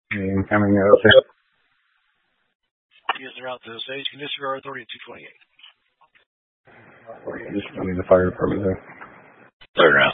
Incoming out there. Using route to the stage. Can disregard authority at 228. Just need the fire department there. Third round.